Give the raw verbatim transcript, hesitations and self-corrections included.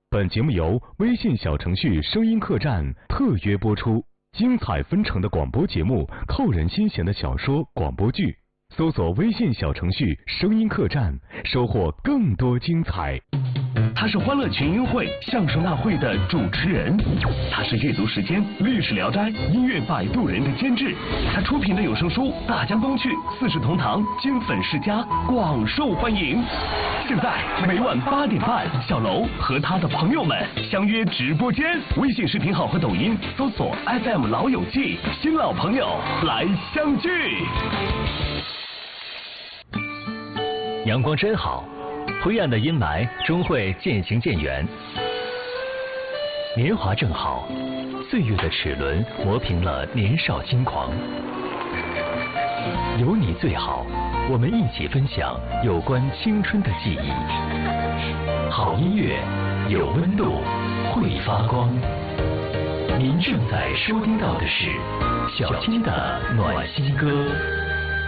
本节目由微信小程序声音客栈特约播出，精彩纷呈的广播节目，扣人心弦的小说、广播剧，搜索微信小程序声音客栈，收获更多精彩。 他是欢乐群英会相声大会的主持人，他是阅读时间、历史聊斋、音乐摆渡人的监制，他出品的有声书《大江东去》《四世同堂》经粉世家广受欢迎。现在每晚八点半，小楼和他的朋友们相约直播间，微信视频号和抖音搜索 F M 老友记，新老朋友来相聚。 阳光真好，灰暗的阴霾终会渐行渐远。年华正好，岁月的齿轮磨平了年少轻狂。有你最好，我们一起分享有关青春的记忆。好音乐，有温度，会发光。您正在收听到的是小青的暖心歌。